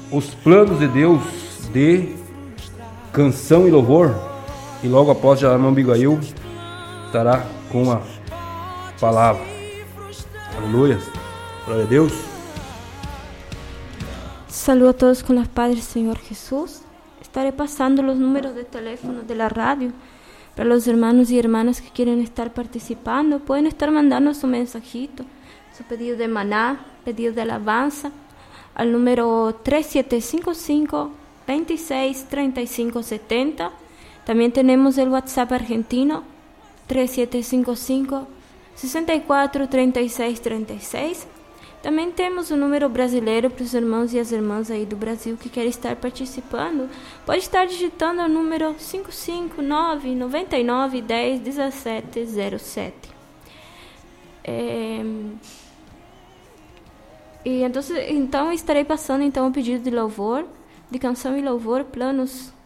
os planos de Deus de canção e louvor. E logo após, já a irmã Abigail estará com a palavra. Aleluia. Glória a Deus. Saludo a todos con la paz del Señor Jesús. Estaré pasando los números de teléfono de la radio para los hermanos y hermanas que quieren estar participando. Pueden estar mandando su mensajito, su pedido de maná, pedido de alabanza al número 3755 26 35 70. También tenemos el WhatsApp argentino 3755 64 36 36. Também temos o número brasileiro para os irmãos e as irmãs aí do Brasil que querem estar participando. Pode estar digitando o número 559 99 10 17 07. Então estarei passando então o pedido de louvor, de canção e louvor, planos